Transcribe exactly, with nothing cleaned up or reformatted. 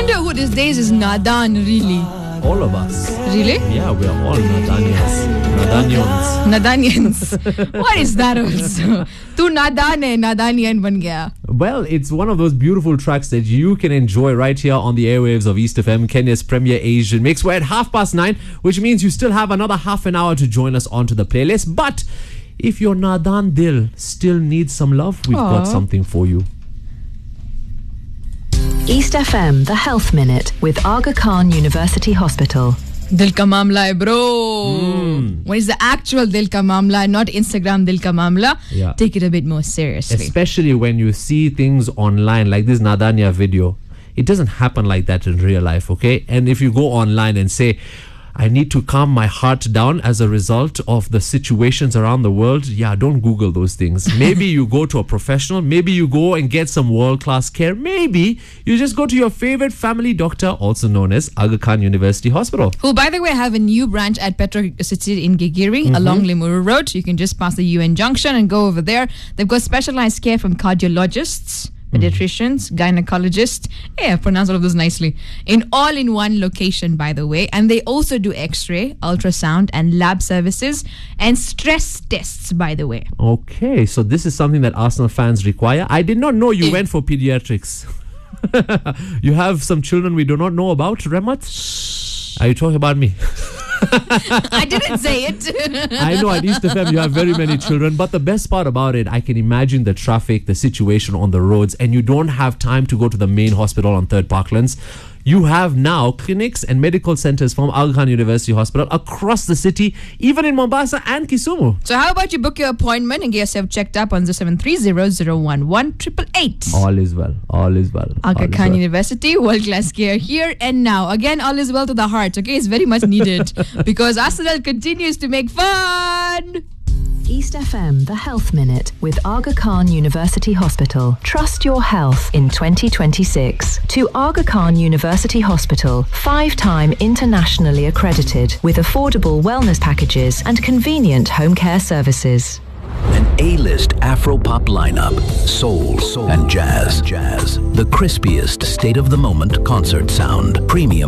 wonder who these days is Nadan, really. All of us. Really? Yeah, we are all Nadanians. Nadanians. Nadanians. What is that also? Tu Nadan hai, Nadanian ban gaya. Well, it's one of those beautiful tracks that you can enjoy right here on the airwaves of East F M, Kenya's premier Asian mix. We're at half past nine, which means you still have another half an hour to join us onto the playlist. But if your Nadan Dil still needs some love, we've Aww. got something for you. East F M, the Health Minute with Aga Khan University Hospital. Dil ka mamla hai, bro. Mm. What is the actual Dil ka mamla, not Instagram Dil ka mamla? Yeah. Take it a bit more seriously. Especially when you see things online like this Nadania video. It doesn't happen like that in real life, okay? And if you go online and say, I need to calm my heart down as a result of the situations around the world, yeah, don't Google those things. Maybe you go to a professional. Maybe you go and get some world-class care. Maybe you just go to your favorite family doctor, also known as Aga Khan University Hospital. Who, by the way, have a new branch at Petro City in Gigiri mm-hmm. along Limuru Road. You can just pass the U N Junction and go over there. They've got specialized care from cardiologists, pediatricians, gynecologists. Yeah, I pronounce all of those nicely. In all in one location, by the way. And they also do x-ray, ultrasound, and lab services, and stress tests, by the way. Okay, so this is something that Arsenal fans require. I did not know you went for pediatrics. You have some children we do not know about, Remat? Are you talking about me? I didn't say it. I know at East F M you have very many children, but the best part about it, I can imagine the traffic, the situation on the roads, and you don't have time to go to the main hospital on Third Parklands. You have now clinics and medical centers from Aga Khan University Hospital across the city, even in Mombasa and Kisumu. So how about you book your appointment and get yourself checked up on zero seven three zero zero one one eight eight eight. All is well. All is well. Aga Khan well. University, world-class care here and now. Again, all is well to the heart, okay? It's very much needed because Arsenal continues to make fun. East F M, the Health Minute with Aga Khan University Hospital. Trust your health in twenty twenty-six. To Aga Khan University Hospital, five-time internationally accredited with affordable wellness packages and convenient home care services. An A-list Afro-pop lineup, soul, soul and jazz. Jazz. The crispiest state-of-the-moment concert sound. Premium